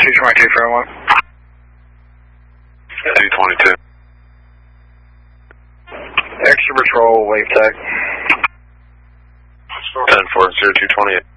222 for 1. 222. Extra patrol, wave tag. 10-4, 0228.